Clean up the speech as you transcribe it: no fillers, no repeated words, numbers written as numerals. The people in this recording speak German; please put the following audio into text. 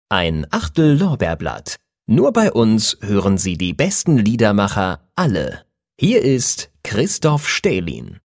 Ein Achtel Lorbeerblatt. Nur bei uns hören Sie die besten Liedermacher alle. Hier ist Christoph Stählin.